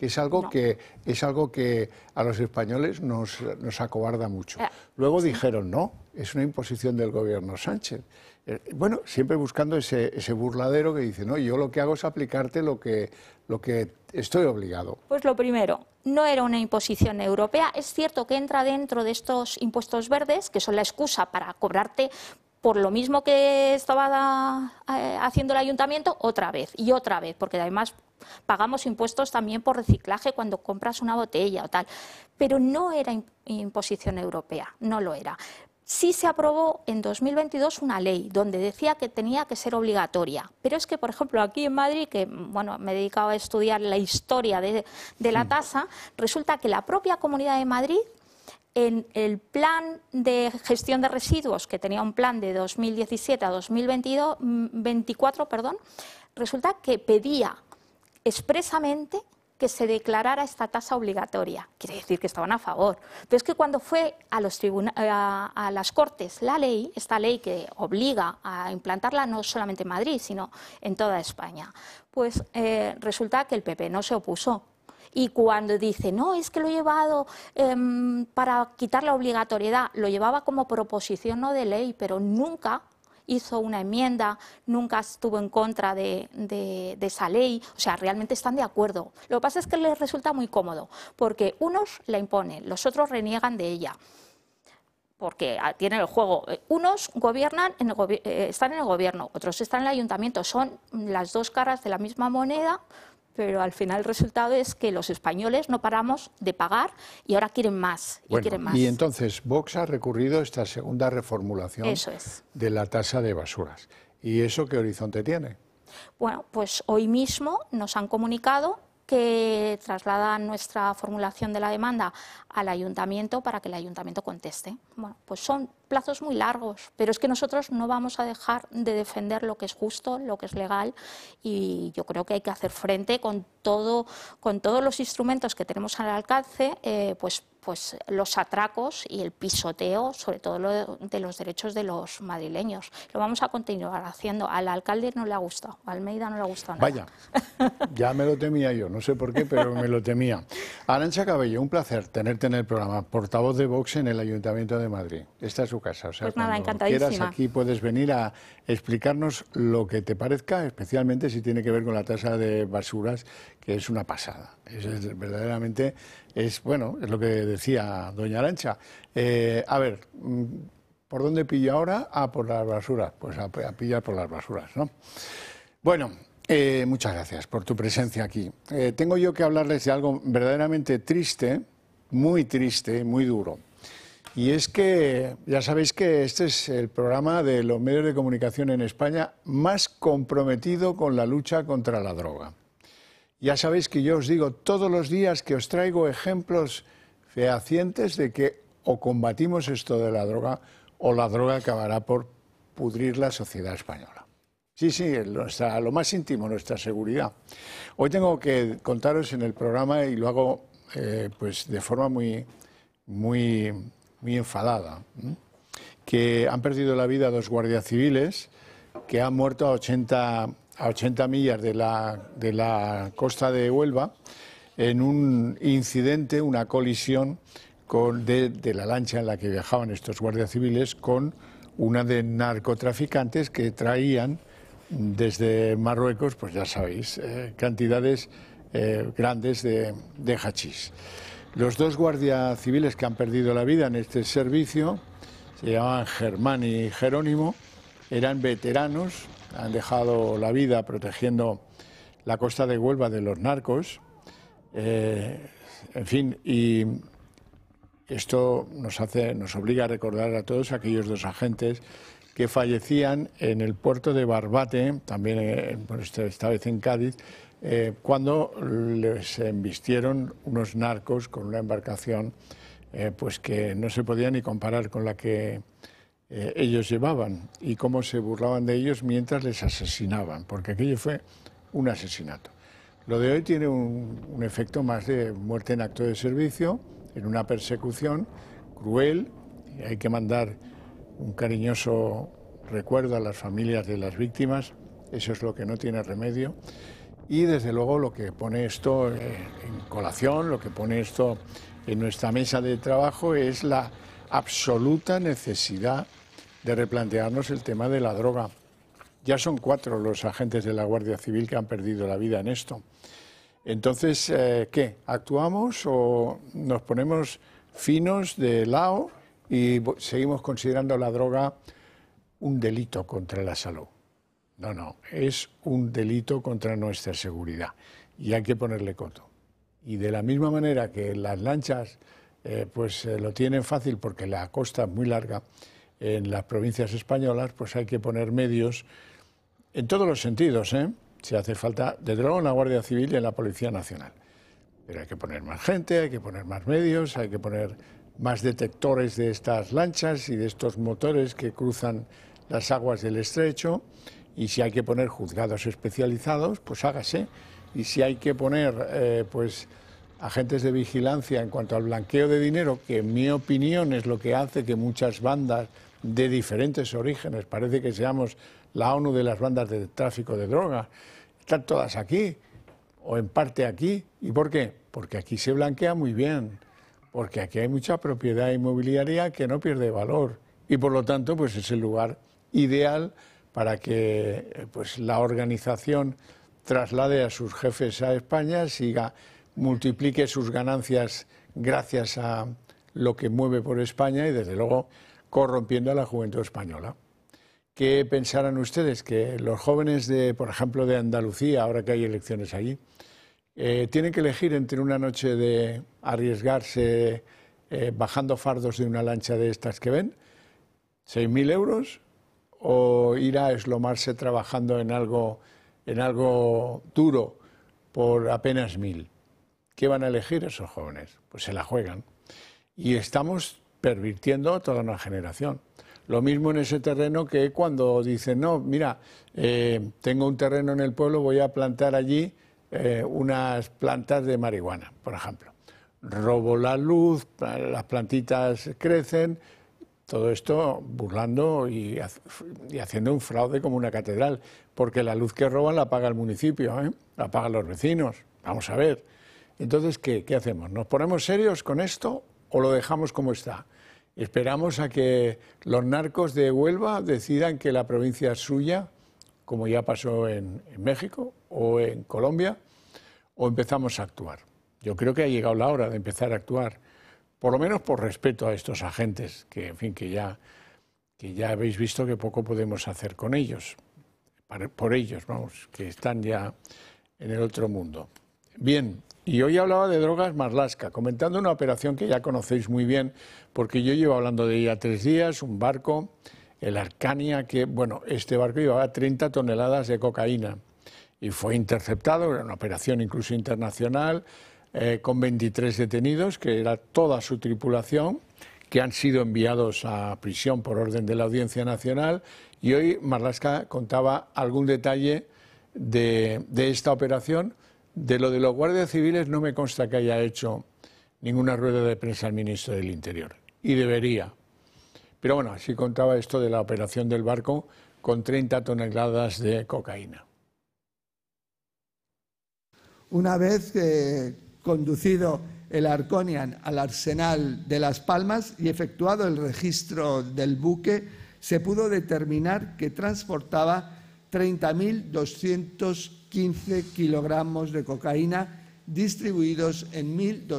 que es algo, No. es algo que a los españoles nos acobarda mucho. Luego dijeron, no, es una imposición del gobierno Sánchez. Bueno, siempre buscando ese burladero que dice, no, yo lo que hago es aplicarte lo que estoy obligado. Pues lo primero, no era una imposición europea. Es cierto que entra dentro de estos impuestos verdes, que son la excusa para cobrarte por lo mismo que estaba haciendo el ayuntamiento otra vez, porque además pagamos impuestos también por reciclaje cuando compras una botella o tal. Pero no era imposición europea, no lo era. Sí se aprobó en 2022 una ley donde decía que tenía que ser obligatoria, pero es que, por ejemplo, aquí en Madrid, que bueno, me he dedicado a estudiar la historia de la tasa, resulta que la propia Comunidad de Madrid, en el plan de gestión de residuos, que tenía un plan de 2017 a 2024, resulta que pedía expresamente que se declarara esta tasa obligatoria. Quiere decir que estaban a favor. Pero es que cuando fue a las Cortes esta ley que obliga a implantarla no solamente en Madrid, sino en toda España, pues resulta que el PP no se opuso. Y cuando dice, no, es que lo he llevado para quitar la obligatoriedad, lo llevaba como proposición no de ley, pero nunca hizo una enmienda, nunca estuvo en contra de esa ley, o sea, realmente están de acuerdo. Lo que pasa es que les resulta muy cómodo, porque unos la imponen, los otros reniegan de ella, porque tienen el juego. Unos gobiernan, están en el gobierno, otros están en el ayuntamiento, son las dos caras de la misma moneda, pero al final el resultado es que los españoles no paramos de pagar y ahora quieren más. Y entonces Vox ha recurrido a esta segunda reformulación de la tasa de basuras. ¿Y eso qué horizonte tiene? Bueno, pues hoy mismo nos han comunicado que trasladan nuestra formulación de la demanda al ayuntamiento para que el ayuntamiento conteste. Bueno, pues son plazos muy largos, pero es que nosotros no vamos a dejar de defender lo que es justo, lo que es legal, y yo creo que hay que hacer frente con todos los instrumentos que tenemos al alcance, pues los atracos y el pisoteo, sobre todo de los derechos de los madrileños. Lo vamos a continuar haciendo. Al alcalde no le ha gustado, a Almeida no le ha gustado nada. Vaya, ya me lo temía yo, no sé por qué, pero me lo temía. Arantxa Cabello, un placer tenerte en el programa, portavoz de Vox en el Ayuntamiento de Madrid. Esta es su casa, o sea, pues nada, cuando quieras aquí puedes venir a explicarnos lo que te parezca, especialmente si tiene que ver con la tasa de basuras, que es una pasada. Verdaderamente es lo que decía doña Arantxa. A ver, ¿por dónde pillo ahora? Por las basuras. Pues a pillar por las basuras, ¿no? Bueno, muchas gracias por tu presencia aquí. Tengo yo que hablarles de algo verdaderamente triste, muy duro. Y es que ya sabéis que este es el programa de los medios de comunicación en España más comprometido con la lucha contra la droga. Ya sabéis que yo os digo todos los días que os traigo ejemplos fehacientes de que o combatimos esto de la droga o la droga acabará por pudrir la sociedad española. Sí, lo más íntimo, nuestra seguridad. Hoy tengo que contaros en el programa, y lo hago pues de forma muy enfadada, que han perdido la vida 2 guardias civiles, que han muerto a 80 millas de la costa de Huelva en un incidente, una colisión de la lancha en la que viajaban estos guardias civiles con una de narcotraficantes que traían desde Marruecos, pues ya sabéis, cantidades grandes de hachís. Los 2 guardias civiles que han perdido la vida en este servicio se llamaban Germán y Jerónimo, eran veteranos, han dejado la vida protegiendo la costa de Huelva de los narcos, en fin, y esto nos obliga a recordar a todos aquellos 2 agentes que fallecían en el puerto de Barbate, también esta vez en Cádiz, cuando les embistieron unos narcos con una embarcación pues que no se podía ni comparar con la que ellos llevaban, y cómo se burlaban de ellos mientras les asesinaban, porque aquello fue un asesinato. Lo de hoy tiene un efecto más de muerte en acto de servicio, en una persecución cruel, y hay que mandar un cariñoso recuerdo a las familias de las víctimas, eso es lo que no tiene remedio. Y desde luego lo que pone esto en colación, lo que pone esto en nuestra mesa de trabajo es la absoluta necesidad de replantearnos el tema de la droga. Ya son 4 los agentes de la Guardia Civil que han perdido la vida en esto. Entonces, ¿qué? ¿Actuamos o nos ponemos finos de lado y seguimos considerando la droga un delito contra la salud? No, no, es un delito contra nuestra seguridad y hay que ponerle coto. Y de la misma manera que las lanchas lo tienen fácil porque la costa es muy larga en las provincias españolas, pues hay que poner medios en todos los sentidos, si hace falta, desde luego en la Guardia Civil y en la Policía Nacional. Pero hay que poner más gente, hay que poner más medios, hay que poner más detectores de estas lanchas y de estos motores que cruzan las aguas del estrecho. Y si hay que poner juzgados especializados, pues hágase. Y si hay que poner agentes de vigilancia en cuanto al blanqueo de dinero, que en mi opinión es lo que hace que muchas bandas de diferentes orígenes, parece que seamos la ONU de las bandas de tráfico de droga, están todas aquí, o en parte aquí. ¿Y por qué? Porque aquí se blanquea muy bien, porque aquí hay mucha propiedad inmobiliaria que no pierde valor, y por lo tanto pues es el lugar ideal para que la organización traslade a sus jefes a España, multiplique sus ganancias gracias a lo que mueve por España y desde luego corrompiendo a la juventud española. ¿Qué pensarán ustedes? Que los jóvenes por ejemplo, de Andalucía, ahora que hay elecciones allí, tienen que elegir entre una noche de arriesgarse bajando fardos de una lancha de estas que ven, 6.000 euros, o ir a eslomarse trabajando en algo duro por apenas 1.000. ¿Qué van a elegir esos jóvenes? Pues se la juegan. Y estamos pervirtiendo toda una generación. Lo mismo en ese terreno que cuando dicen, no, mira, tengo un terreno en el pueblo, voy a plantar allí unas plantas de marihuana, por ejemplo. Robo la luz, las plantitas crecen. Todo esto burlando y haciendo un fraude como una catedral, porque la luz que roban la paga el municipio, la pagan los vecinos. Vamos a ver. Entonces, ¿qué hacemos? ¿Nos ponemos serios con esto o lo dejamos como está? ¿Esperamos a que los narcos de Huelva decidan que la provincia es suya, como ya pasó en México o en Colombia, o empezamos a actuar? Yo creo que ha llegado la hora de empezar a actuar, por lo menos por respeto a estos agentes, que en fin, que ya habéis visto que poco podemos hacer con ellos, por ellos, vamos, que están ya en el otro mundo. Bien, y hoy hablaba de Drogas Marlaska, comentando una operación que ya conocéis muy bien, porque yo llevo hablando de ella 3 días, un barco, el Arcania, que, bueno, este barco llevaba 30 toneladas de cocaína y fue interceptado, era una operación incluso internacional, con 23 detenidos, que era toda su tripulación, que han sido enviados a prisión por orden de la Audiencia Nacional, y hoy Marlaska contaba algún detalle de esta operación. De lo de los guardias civiles no me consta que haya hecho ninguna rueda de prensa el ministro del Interior, y debería. Pero bueno, así contaba esto de la operación del barco con 30 toneladas de cocaína. Una vez conducido el Arconian al arsenal de Las Palmas y efectuado el registro del buque, se pudo determinar que transportaba 30.215 kilogramos de cocaína distribuidos en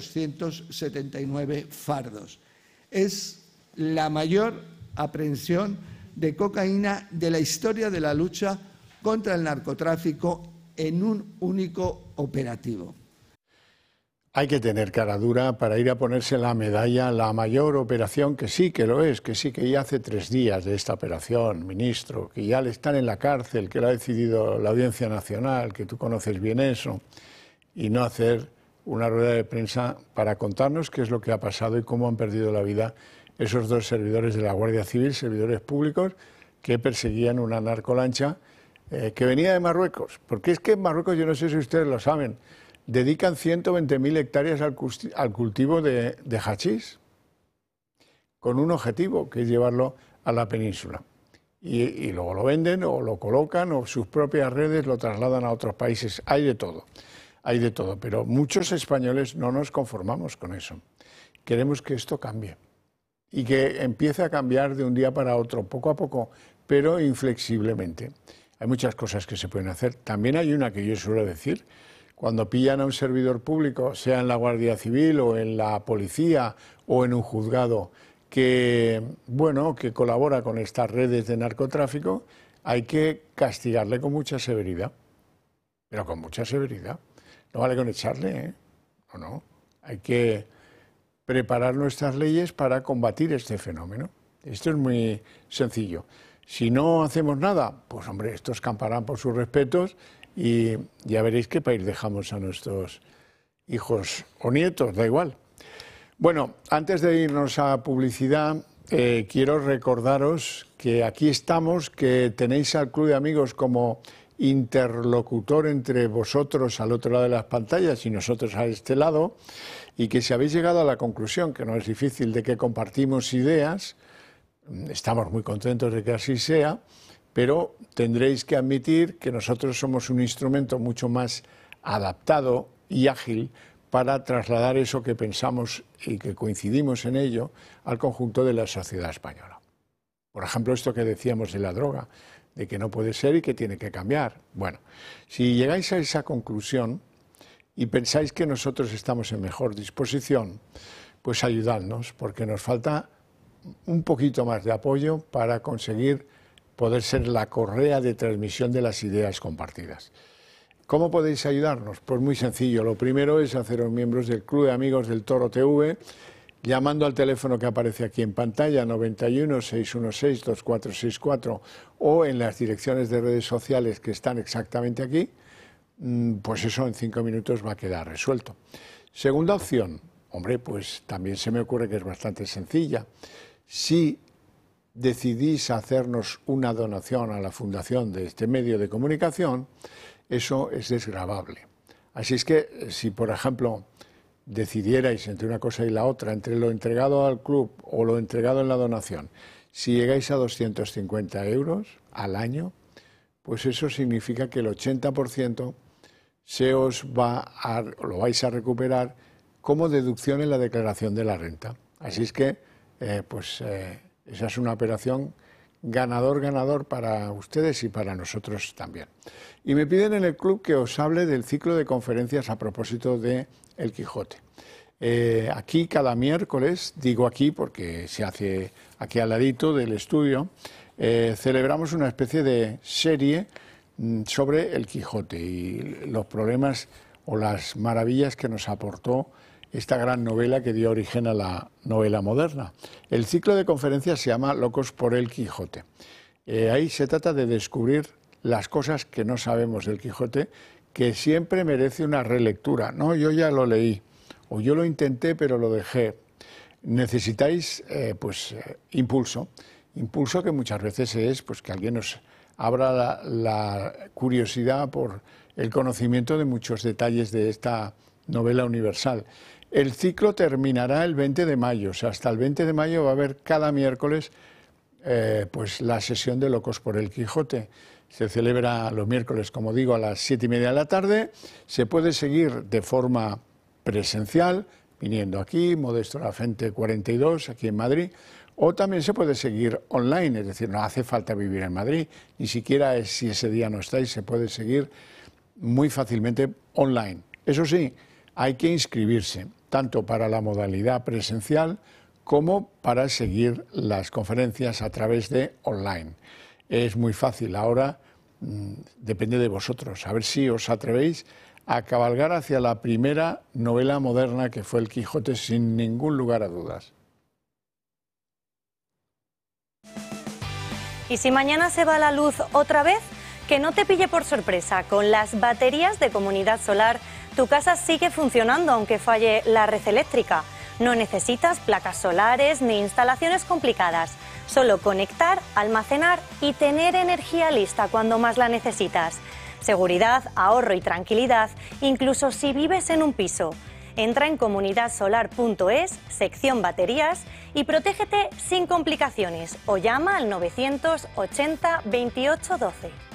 1.279 fardos. Es la mayor aprehensión de cocaína de la historia de la lucha contra el narcotráfico en un único operativo. Hay que tener cara dura para ir a ponerse la medalla, la mayor operación, que sí que lo es, que sí que ya hace 3 días de esta operación, ministro, que ya le están en la cárcel, que lo ha decidido la Audiencia Nacional, que tú conoces bien eso, y no hacer una rueda de prensa para contarnos qué es lo que ha pasado y cómo han perdido la vida esos 2 servidores de la Guardia Civil, servidores públicos, que perseguían una narcolancha que venía de Marruecos. Porque es que en Marruecos, yo no sé si ustedes lo saben, dedican 120.000 hectáreas al cultivo de hachís, con un objetivo, que es llevarlo a la península. y luego lo venden o lo colocan o sus propias redes lo trasladan a otros países. Hay de todo, pero muchos españoles no nos conformamos con eso. Queremos que esto cambie y que empiece a cambiar de un día para otro, poco a poco, pero inflexiblemente. Hay muchas cosas que se pueden hacer. También hay una que yo suelo decir: cuando pillan a un servidor público, sea en la Guardia Civil o en la policía o en un juzgado, que colabora con estas redes de narcotráfico, hay que castigarle con mucha severidad, pero con mucha severidad. No vale con echarle, ¿eh? No. Hay que preparar nuestras leyes para combatir este fenómeno. Esto es muy sencillo. Si no hacemos nada, pues hombre, estos camparán por sus respetos y ya veréis qué país dejamos a nuestros hijos o nietos, da igual. Bueno, antes de irnos a publicidad, quiero recordaros que aquí estamos, que tenéis al Club de Amigos como interlocutor entre vosotros al otro lado de las pantallas y nosotros a este lado, y que si habéis llegado a la conclusión, que no es difícil, de que compartimos ideas, estamos muy contentos de que así sea, pero tendréis que admitir que nosotros somos un instrumento mucho más adaptado y ágil para trasladar eso que pensamos y que coincidimos en ello al conjunto de la sociedad española. Por ejemplo, esto que decíamos de la droga, de que no puede ser y que tiene que cambiar. Bueno, si llegáis a esa conclusión y pensáis que nosotros estamos en mejor disposición, pues ayudadnos, porque nos falta un poquito más de apoyo para conseguir poder ser la correa de transmisión de las ideas compartidas. ¿Cómo podéis ayudarnos? Pues muy sencillo. Lo primero es haceros miembros del Club de Amigos del Toro TV, llamando al teléfono que aparece aquí en pantalla, 91 616 2464, o en las direcciones de redes sociales que están exactamente aquí. Pues eso en 5 minutos va a quedar resuelto. Segunda opción, hombre, pues también se me ocurre que es bastante sencilla. Si decidís hacernos una donación a la fundación de este medio de comunicación, eso es desgravable. Así es que si, por ejemplo, decidierais entre una cosa y la otra, entre lo entregado al club o lo entregado en la donación, si llegáis a 250 euros al año, pues eso significa que el 80% lo vais a recuperar como deducción en la declaración de la renta. Así es que, esa es una operación ganador para ustedes y para nosotros también. Y me piden en el club que os hable del ciclo de conferencias a propósito de El Quijote. Aquí cada miércoles, digo aquí porque se hace aquí al ladito del estudio, celebramos una especie de serie sobre El Quijote y los problemas o las maravillas que nos aportó esta gran novela que dio origen a la novela moderna. El ciclo de conferencias se llama Locos por el Quijote. Ahí se trata de descubrir las cosas que no sabemos del Quijote, que siempre merece una relectura. No, yo ya lo leí, o yo lo intenté pero lo dejé. Necesitáis impulso que muchas veces es que alguien nos abra la curiosidad por el conocimiento de muchos detalles de esta novela universal. El ciclo terminará el 20 de mayo, o sea, hasta el 20 de mayo va a haber cada miércoles la sesión de Locos por el Quijote. Se celebra los miércoles, como digo, a las 7:30 de la tarde. Se puede seguir de forma presencial, viniendo aquí, Modesto Lafente 42, aquí en Madrid, o también se puede seguir online, es decir, no hace falta vivir en Madrid, ni siquiera si ese día no estáis, se puede seguir muy fácilmente online. Eso sí, hay que inscribirse, tanto para la modalidad presencial como para seguir las conferencias a través de online. Es muy fácil, ahora depende de vosotros, a ver si os atrevéis a cabalgar hacia la primera novela moderna que fue El Quijote, sin ningún lugar a dudas. ¿Y si mañana se va la luz otra vez? Que no te pille por sorpresa. Con las baterías de Comunidad Solar, tu casa sigue funcionando aunque falle la red eléctrica. No necesitas placas solares ni instalaciones complicadas. Solo conectar, almacenar y tener energía lista cuando más la necesitas. Seguridad, ahorro y tranquilidad, incluso si vives en un piso. Entra en comunidadsolar.es, sección baterías, y protégete sin complicaciones o llama al 980 28 12.